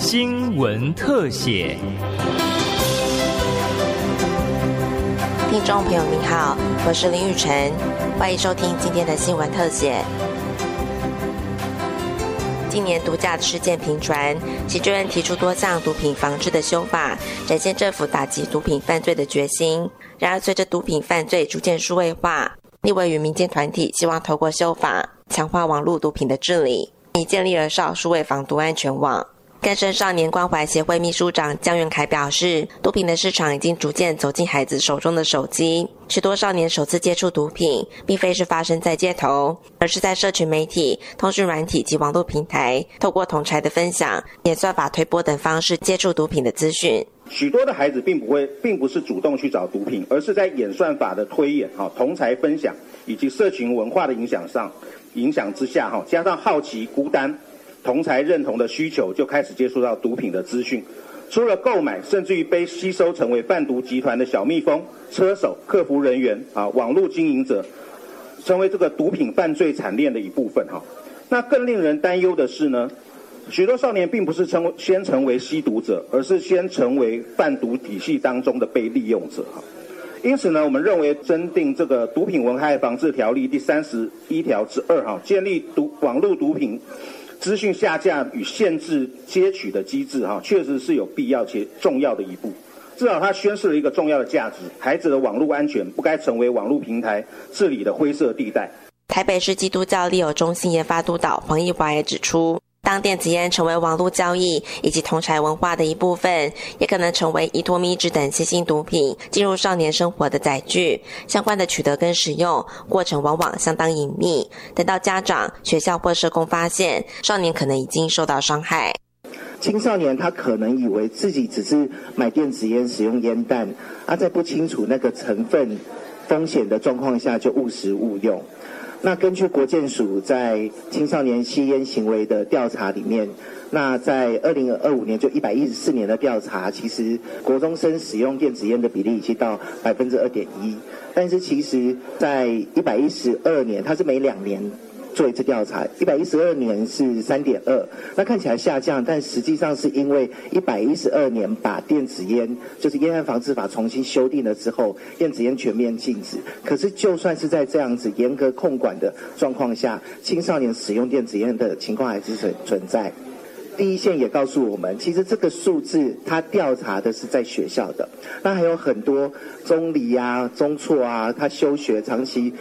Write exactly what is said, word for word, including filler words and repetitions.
新闻特写。 听众朋友您好，我是林玉晨，欢迎收听今天的新闻特写。今年毒驾的事件频传，其中人提出多项毒品防治的修法，展现政府打击毒品犯罪的决心。然而，随着毒品犯罪逐渐数位化，立委与民间团体希望透过修法强化网络毒品的治理，以建立儿少数位防毒安全网。更生少年关怀协会秘书长江元凯表示，毒品的市场已经逐渐走进孩子手中的手机，许多少年首次接触毒品并非是发生在街头，而是在社群媒体、通讯软体及网络平台，透过同侪的分享、演算法推播等方式接触毒品的资讯。 许多的孩子并不会，并不是主动去找毒品，而是在演算法的推演、同侪分享以及社群文化的影响上、影响之下，加上好奇、孤单、同侪认同的需求，就开始接触到毒品的资讯。除了购买，甚至于被吸收成为贩毒集团的小蜜蜂、车手、客服人员啊，网络经营者，成为这个毒品犯罪产链的一部分哈。那更令人担忧的是呢，许多少年并不是成先成为吸毒者，而是先成为贩毒体系当中的被利用者哈。因此呢，我们认为增订这个毒品危害防治条例第三十一条之二哈，建立毒网络毒品资讯下架与限制接取的机制哈，确实是有必要且重要的一步。至少它宣示了一个重要的价值：孩子的网络安全不该成为网络平台治理的灰色地带。 台北市基督教利友中心研发督导黄义华也指出，当电子烟成为网络交易以及同侪文化的一部分，也可能成为依托咪纸等新兴毒品进入少年生活的载具。相关的取得跟使用过程往往相当隐秘，等到家长、学校或社工发现，少年可能已经受到伤害。 青少年他可能以为自己只是买电子烟、使用烟弹，啊，在不清楚那个成分风险的状况下就误食误用。那根据国健署在青少年吸烟行为的调查里面，那在二零二五年就一百一十四年的调查，其实国中生使用电子烟的比例已经到百分之二点一，但是其实在一百一十二年，它是每两年做一次调查，一百一十二年是 三点二， 那看起来下降，但实际上是因为一百一十二年把电子烟就是烟害防治法重新修订了之后，电子烟全面禁止。可是就算是在这样子严格控管的状况下，青少年使用电子烟的情况还是存存在。第一线也告诉我们，其实这个数字他调查的是在学校的，那还有很多中离啊、中辍啊，他休学长期